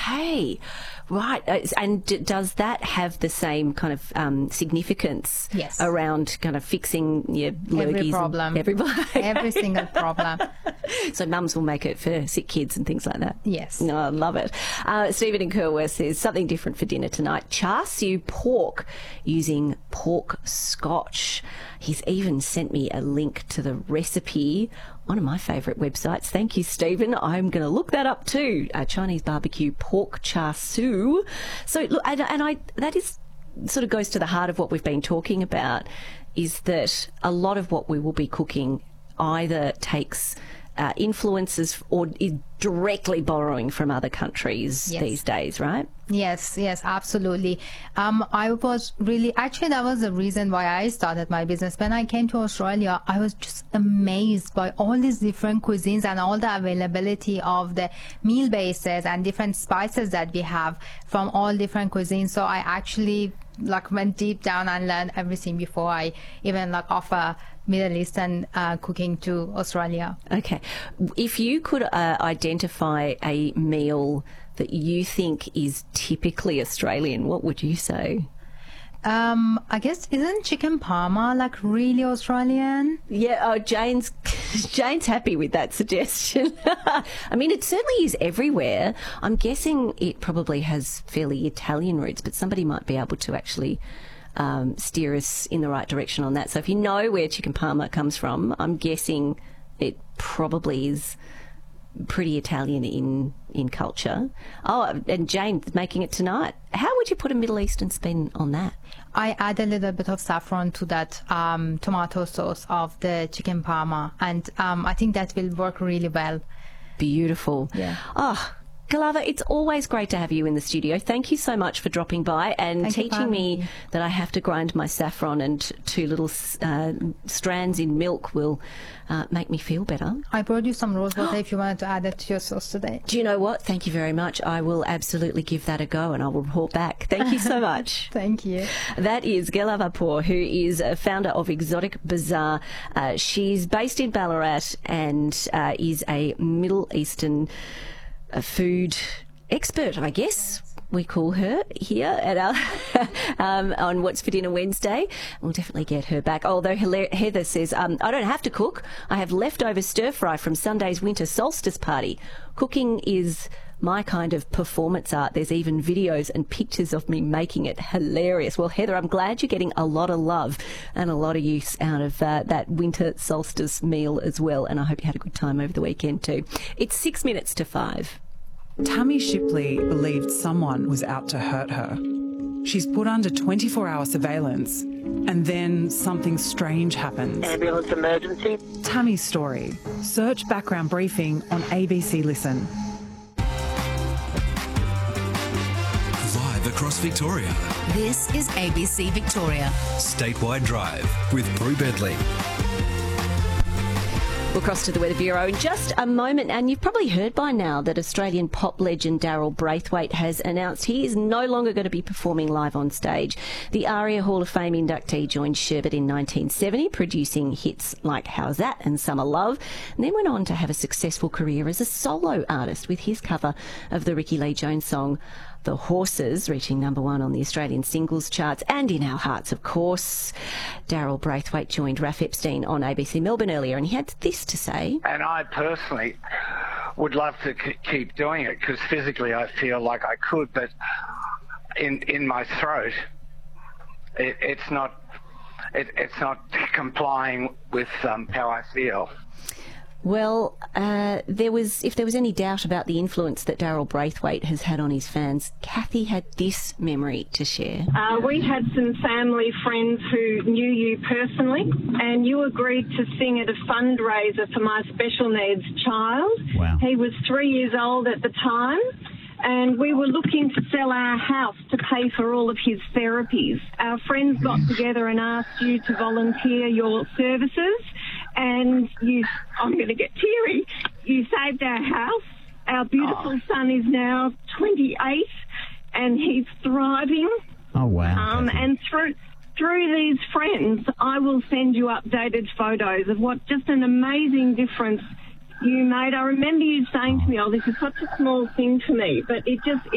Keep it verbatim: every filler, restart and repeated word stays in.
Okay, right. Uh, And d- does that have the same kind of um, significance Yes. around kind of fixing your Every lurgies? problem. And every, Every single problem. So mums will make it for sick kids and things like that. Yes. No, I love it. Uh, Stephen in Kerworth says something different for dinner tonight. Char siu pork using pork scotch. He's even sent me a link to the recipe. One of my favourite websites. Thank you, Stephen. I'm going to look that up too. Uh, Chinese barbecue pork char siu. So look, and, and I that is sort of goes to the heart of what we've been talking about, is that a lot of what we will be cooking either takes uh, influences or is directly borrowing from other countries Yes. these days, right? Yes, yes, absolutely. Um, I was really, actually, that was the reason why I started my business. When I came to Australia, I was just amazed by all these different cuisines and all the availability of the meal bases and different spices that we have from all different cuisines. So I actually like went deep down and learned everything before I even like offer Middle Eastern uh, cooking to Australia. Okay. If you could uh, identify a meal that you think is typically Australian, what would you say? Um, I guess isn't chicken parma like really Australian? Yeah, oh, Jane's Jane's happy with that suggestion. I mean, it certainly is everywhere. I'm guessing it probably has fairly Italian roots, but somebody might be able to actually um, steer us in the right direction on that. So if you know where chicken parma comes from, I'm guessing it probably is pretty Italian in, in culture. Oh, and Jane's making it tonight. How would you put a Middle Eastern spin on that? I add a little bit of saffron to that um, tomato sauce of the chicken parma, and um, I think that will work really well. Beautiful. Yeah. Oh, Galava, it's always great to have you in the studio. Thank you so much for dropping by and Thank you for teaching having me me. that I have to grind my saffron, and two little uh, strands in milk will uh, make me feel better. I brought you some rose water if you wanted to add it to your sauce today. Do you know what? Thank you very much. I will absolutely give that a go and I will report back. Thank you so much. Thank you. That is Galava Poor, who is a founder of Exotic Bazaar. Uh, she's based in Ballarat and uh, is a Middle Eastern uh, food expert, I guess we call her here at our um, on What's for Dinner Wednesday. We'll definitely get her back. Although Heather says, um, I don't have to cook. I have leftover stir fry from Sunday's winter solstice party. Cooking is my kind of performance art. There's even videos and pictures of me making it. Hilarious. Well, Heather, I'm glad you're getting a lot of love and a lot of use out of uh, that winter solstice meal as well. And I hope you had a good time over the weekend too. It's six minutes to five. Tammy Shipley believed someone was out to hurt her. She's put under twenty-four hour surveillance, and then something strange happens. Ambulance emergency. Tammy's story. Search background briefing on A B C Listen. Live across Victoria. This is A B C Victoria. Statewide Drive with Brew Bedley. We'll cross to the Weather Bureau in just a moment, and you've probably heard by now that Australian pop legend Daryl Braithwaite has announced he is no longer going to be performing live on stage. The ARIA Hall of Fame inductee joined Sherbet in nineteen seventy, producing hits like How's That and Summer Love, and then went on to have a successful career as a solo artist with his cover of the Ricky Lee Jones song The Horses, reaching number one on the Australian singles charts and in our hearts, of course. Daryl Braithwaite joined Raph Epstein on A B C Melbourne earlier, and he had this to say. And I personally would love to c- keep doing it because physically I feel like I could, but in in my throat, it, it's not it, it's not complying with um, how I feel. Well, uh, there was, if there was any doubt about the influence that Daryl Braithwaite has had on his fans, Kathy had this memory to share. Uh, we had some family friends who knew you personally, and you agreed to sing at a fundraiser for my special needs child. Wow. He was three years old at the time, and we were looking to sell our house to pay for all of his therapies. Our friends got together and asked you to volunteer your services, and you, I'm going to get teary, you saved our house. Our beautiful Oh. son is now twenty-eight, and he's thriving. Oh, wow. Um, Kathy. and through through these friends, I will send you updated photos of what just an amazing difference you made. I remember you saying to me, oh, this is such a small thing for me, but it just